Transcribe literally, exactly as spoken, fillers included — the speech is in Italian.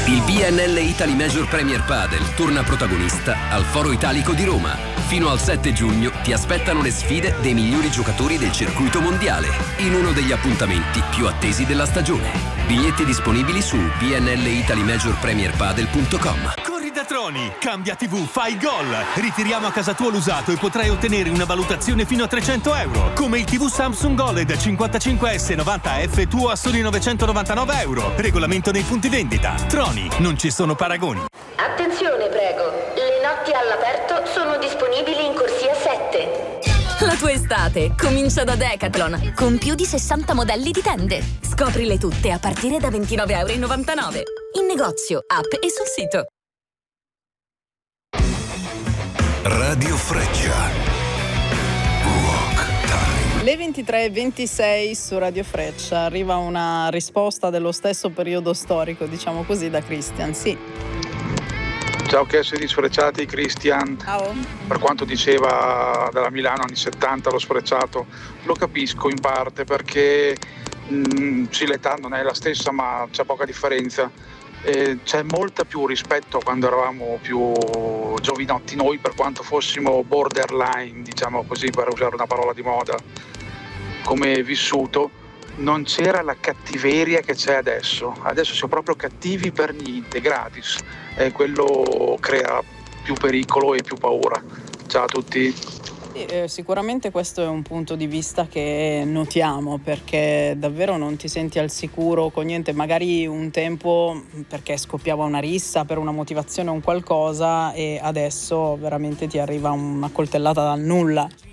Il B N L Italy Major Premier Padel torna protagonista al Foro Italico di Roma. Fino al sette giugno ti aspettano le sfide dei migliori giocatori del circuito mondiale in uno degli appuntamenti più attesi della stagione. Biglietti disponibili su b n l italy major premier padel punto com. Corri da Troni, cambia tivù, fai gol. Ritiriamo a casa tua l'usato e potrai ottenere una valutazione fino a trecento euro. Come il tivù Samsung OLED cinquantacinque S novanta F tuo a soli novecentonovantanove euro. Regolamento nei punti vendita. Troni, non ci sono paragoni. Attenzione, prego. Le notti all'aperto sono disponibili in corsia sette. La tua estate comincia da Decathlon, con più di sessanta modelli di tende. Scoprile tutte a partire da ventinove e novantanove euro. In negozio, app e sul sito. Radio Freccia. Rock Time. Le ventitré e ventisei su Radio Freccia. Arriva una risposta dello stesso periodo storico, diciamo così, da Christian. Sì. Ciao che essere sfrecciati, Christian. Ciao. Per quanto diceva della Milano anni settanta, l'ho sfrecciato, lo capisco in parte perché mh, sì, l'età non è la stessa ma c'è poca differenza. Eh, c'è molta più rispetto a quando eravamo più giovinotti noi, per quanto fossimo borderline, diciamo così, per usare una parola di moda, come vissuto. Non c'era la cattiveria che c'è adesso. Adesso siamo proprio cattivi per niente, gratis. E quello crea più pericolo e più paura. Ciao a tutti. Eh, sicuramente questo è un punto di vista che notiamo, perché davvero non ti senti al sicuro con niente. Magari un tempo perché scoppiava una rissa per una motivazione o un qualcosa, e adesso veramente ti arriva una coltellata dal nulla.